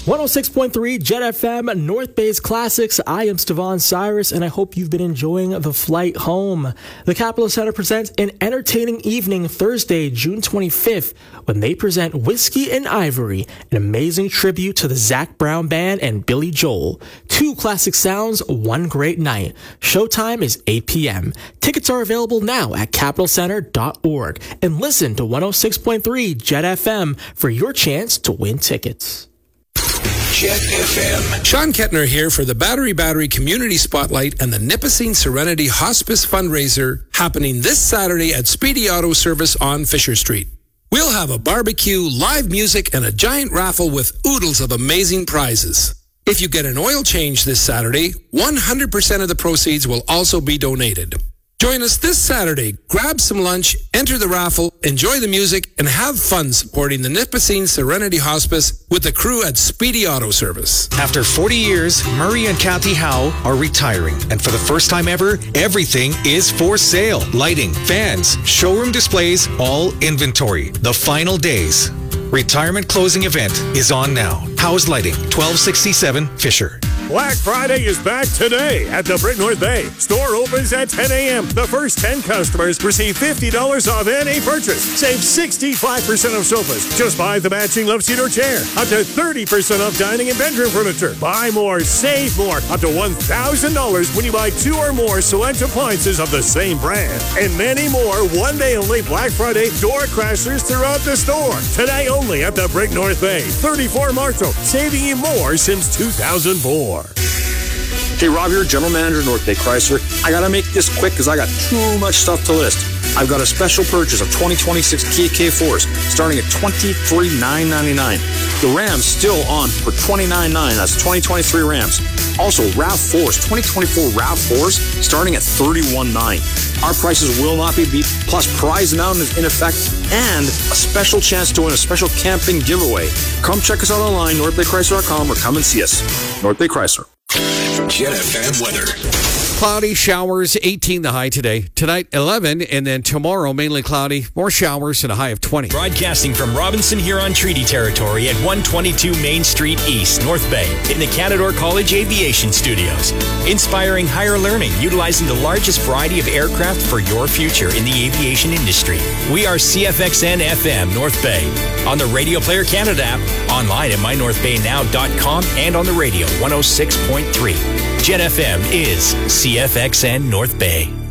106.3 Jet FM, North Bay's Classics. I am Stevan Cyrus, and I hope you've been enjoying the flight home. The Capitol Center presents an entertaining evening Thursday, June 25th, when they present Whiskey and Ivory, an amazing tribute to the Zac Brown Band and Billy Joel. 2 classic sounds, 1 great night. Showtime is 8 p.m. Tickets are available now at capitalcenter.org. And listen to 106.3 Jet FM for your chance to win tickets. Jet FM. Sean Kettner here for the Battery Community Spotlight and the Nipissing Serenity Hospice Fundraiser happening this Saturday at Speedy Auto Service on Fisher Street. We'll have a barbecue, live music, and a giant raffle with oodles of amazing prizes. If you get an oil change this Saturday, 100% of the proceeds will also be donated. Join us this Saturday. Grab some lunch, enter the raffle, enjoy the music, and have fun supporting the Nipissing Serenity Hospice with the crew at Speedy Auto Service. After 40 years, Murray and Kathy Howe are retiring. And for the first time ever, everything is for sale. Lighting, fans, showroom displays, all inventory. The final days. Retirement closing event is on now. Howe's Lighting, 1267 Fisher. Black Friday is back today at the Brick North Bay. Store opens at 10 a.m. The first 10 customers receive $50 off any purchase. Save 65% of sofas. Just buy the matching love seat or chair. Up to 30% off dining and bedroom furniture. Buy more, save more. Up to $1,000 when you buy 2 or more select appliances of the same brand. And many more one-day only Black Friday door crashers throughout the store. Today only at the Brick North Bay. 34 Marshall, saving you more since 2004. Hey, Rob here, General Manager, North Bay Chrysler. I gotta make this quick because I got too much stuff to list. I've got a special purchase of 2026 Kia K4s starting at $23,999. The Ram's still on for $29,999. That's 2023 Rams. Also, RAV4s, 2024 RAV4s starting at $31,999. Our prices will not be beat, plus prize amount is in effect, and a special chance to win a special camping giveaway. Come check us out online, NorthBayChrysler.com, or come and see us. North Bay Chrysler. Jet FM weather. Cloudy, showers, 18 the high today. Tonight, 11, and then tomorrow, mainly cloudy. More showers and a high of 20. Broadcasting from Robinson Huron Treaty Territory at 122 Main Street East, North Bay, in the Canadore College Aviation Studios. Inspiring higher learning, utilizing the largest variety of aircraft for your future in the aviation industry. We are CFXN FM North Bay. On the Radio Player Canada app, online at mynorthbaynow.com, and on the radio, 106.3. Jet FM is CFXN North Bay.